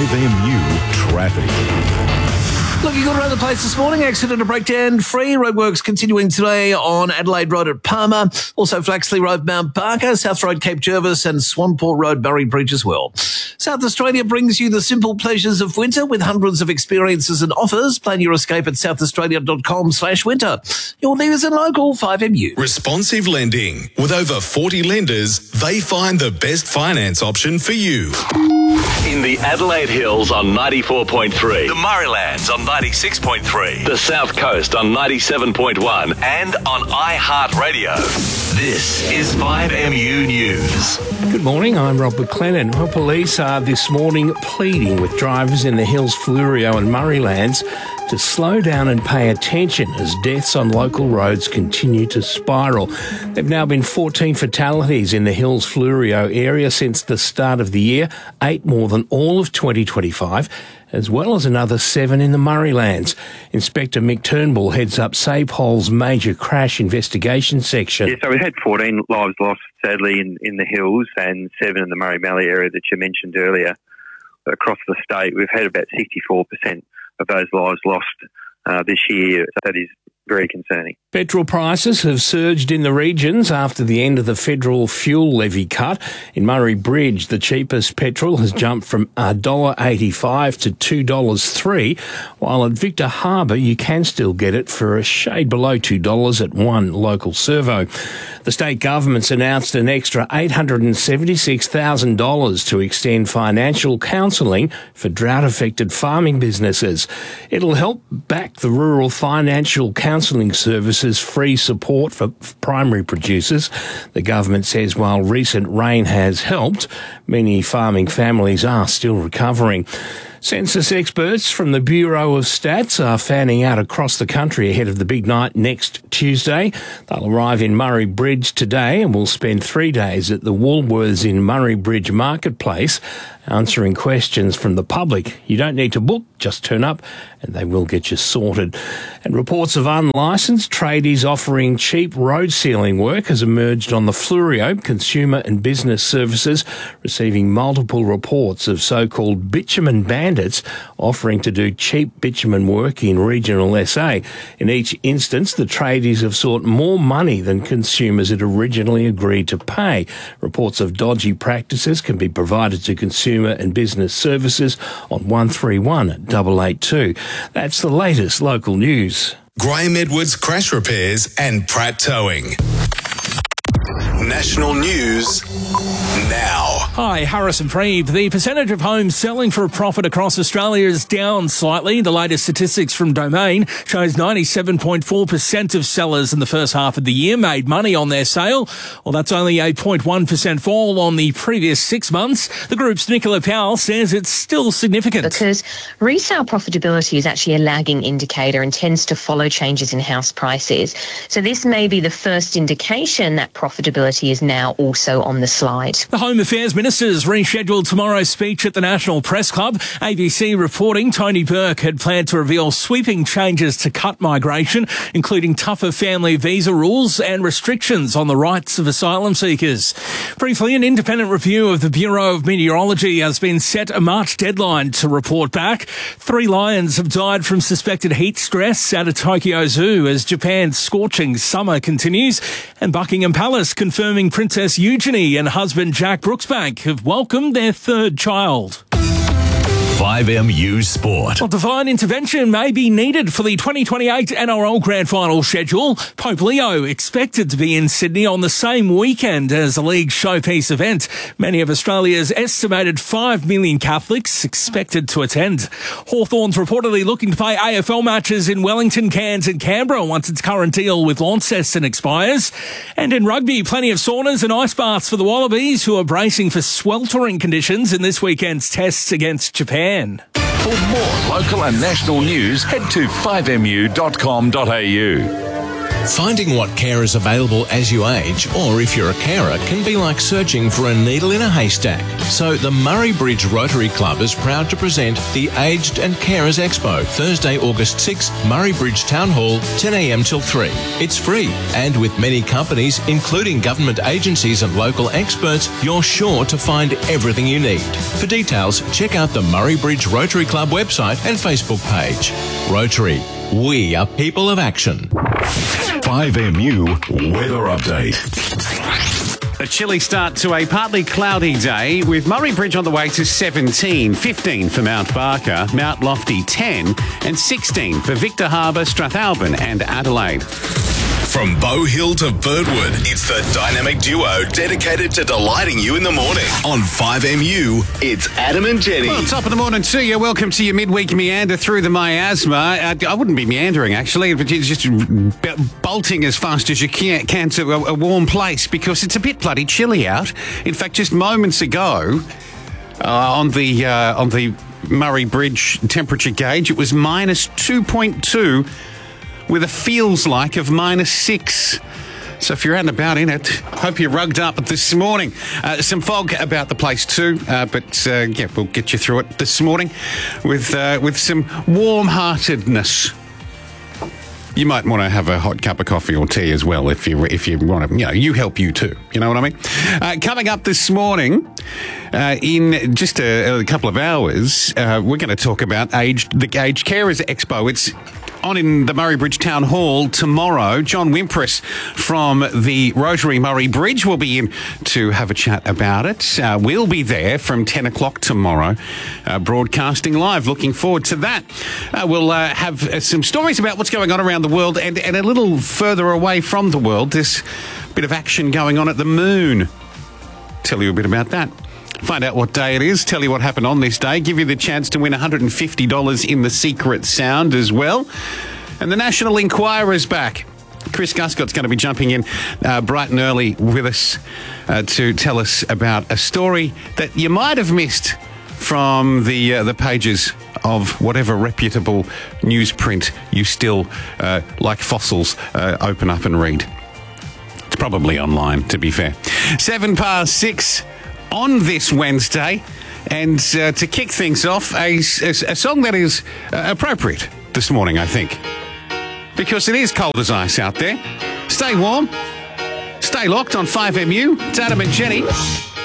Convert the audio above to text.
5MU Traffic. Looking good around the place this morning. Accident and breakdown free. Roadworks continuing today on Adelaide Road at Palmer. Also Flaxley Road, Mount Barker. South Road, Cape Jervis, and Swanport Road, Murray Bridge as well. South Australia brings you the simple pleasures of winter with hundreds of experiences and offers. Plan your escape at southaustralia.com/winter. Your leaders and local 5MU. Responsive lending. With over 40 lenders, they find the best finance option for you. In the Adelaide Hills on 94.3, the Murraylands on 96.3, the South Coast on 97.1, and on iHeartRadio. This is 5MU News. Good morning, I'm Rob McLennan. Well, police are this morning pleading with drivers in the Hills, Fleurieu and Murraylands to slow down and pay attention as deaths on local roads continue to spiral. There have now been 14 fatalities in the Hills, Fleurieu area since the start of the year, 8 more than all of 2025, as well as another 7 in the Murraylands. Inspector Mick Turnbull heads up SAPOL's major crash investigation section. Yeah, so we had 14 lives lost, sadly, in the Hills and 7 in the Murray-Valley area that you mentioned earlier. Across the state, we've had about 64% of those lives lost this year. So that is very concerning. Petrol prices have surged in the regions after the end of the federal fuel levy cut. In Murray Bridge, the cheapest petrol has jumped from $1.85 to $2.03, while at Victor Harbour you can still get it for a shade below $2 at one local servo. The state government's announced an extra $876,000 to extend financial counselling for drought-affected farming businesses. It'll help back the rural financial counselling services free support for primary producers. The government says while recent rain has helped, many farming families are still recovering. Census experts from the Bureau of Stats are fanning out across the country ahead of the big night next Tuesday. They'll arrive in Murray Bridge today and will spend 3 days at the Woolworths in Murray Bridge Marketplace answering questions from the public. You don't need to book, just turn up and they will get you sorted. And reports of unlicensed tradies offering cheap road sealing work has emerged on the Fleurieu. Consumer and Business Services receiving multiple reports of so-called bitumen bandits offering to do cheap bitumen work in regional SA. In each instance, the tradies have sought more money than consumers had originally agreed to pay. Reports of dodgy practices can be provided to Consumer and Business Services on 131 882. That's the latest local news. Graham Edwards Crash Repairs and Pratt Towing. National News now. Hi, Harrison Preeb. The percentage of homes selling for a profit across Australia is down slightly. The latest statistics from Domain shows 97.4% of sellers in the first half of the year made money on their sale. Well, that's only a 0.1% fall on the previous 6 months. The group's Nicola Powell says it's still significant. Because resale profitability is actually a lagging indicator and tends to follow changes in house prices. So this may be the first indication that profitability is now also on the slide. The Home Affairs Minister's rescheduled tomorrow's speech at the National Press Club. ABC reporting Tony Burke had planned to reveal sweeping changes to cut migration, including tougher family visa rules and restrictions on the rights of asylum seekers. Briefly, an independent review of the Bureau of Meteorology has been set a March deadline to report back. 3 lions have died from suspected heat stress at a Tokyo Zoo as Japan's scorching summer continues, and Buckingham Palace confirming Princess Eugenie and husband Jack Brooksbank have welcomed their 3rd child. 5MU Sport. Well, divine intervention may be needed for the 2028 NRL Grand Final schedule. Pope Leo expected to be in Sydney on the same weekend as the league's showpiece event. Many of Australia's estimated 5 million Catholics expected to attend. Hawthorn's reportedly looking to play AFL matches in Wellington, Cairns and Canberra once its current deal with Launceston expires. And in rugby, plenty of saunas and ice baths for the Wallabies, who are bracing for sweltering conditions in this weekend's tests against Japan. For more local and national news, head to 5mu.com.au. Finding what care is available as you age, or if you're a carer, can be like searching for a needle in a haystack. So the Murray Bridge Rotary Club is proud to present the Aged and Carers Expo, Thursday, August 6, Murray Bridge Town Hall, 10 a.m. till 3. It's free, and with many companies, including government agencies and local experts, you're sure to find everything you need. For details, check out the Murray Bridge Rotary Club website and Facebook page. Rotary, we are people of action. 5MU Weather Update. A chilly start to a partly cloudy day with Murray Bridge on the way to 17, 15 for Mount Barker, Mount Lofty 10 and 16 for Victor Harbour, Strathalbyn and Adelaide. From Bow Hill to Birdwood, it's the dynamic duo dedicated to delighting you in the morning. On 5MU, it's Adam and Jenny. Well, top of the morning to you. Welcome to your midweek meander through the miasma. I wouldn't be meandering, actually, but it's just bolting as fast as you can to a warm place because it's a bit bloody chilly out. In fact, just moments ago, on the Murray Bridge temperature gauge, it was minus 2.2 with a feels like of minus 6. So if you're out and about in it, hope you're rugged up this morning. Some fog about the place too, but we'll get you through it this morning with some warm-heartedness. You might want to have a hot cup of coffee or tea as well if you want to. You help you too. You know what I mean? Coming up this morning, in just a couple of hours, we're going to talk about the Aged Carers Expo. It's on in the Murray Bridge Town Hall tomorrow. John Wimpress from the Rotary Murray Bridge will be in to have a chat about it. We'll be there from 10 o'clock tomorrow, broadcasting live. Looking forward to that. We'll have some stories about what's going on around the world and a little further away from the world. There's a bit of action going on at the moon. Tell you a bit about that. Find out what day it is, tell you what happened on this day, give you the chance to win $150 in the Secret Sound as well. And the National Enquirer's back. Chris Guscott's going to be jumping in bright and early with us to tell us about a story that you might have missed from the pages of whatever reputable newsprint you still, like fossils, open up and read. It's probably online, to be fair. 6:07 on this Wednesday, and to kick things off, a song that is appropriate this morning, I think, because it is cold as ice out there. Stay warm, stay locked on 5MU. It's Adam and Jenny.